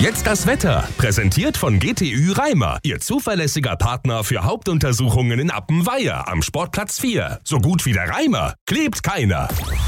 Jetzt das Wetter, präsentiert von GTÜ Reimer, Ihr zuverlässiger Partner für Hauptuntersuchungen in Appenweier am Sportplatz 4. So gut wie der Reimer klebt keiner.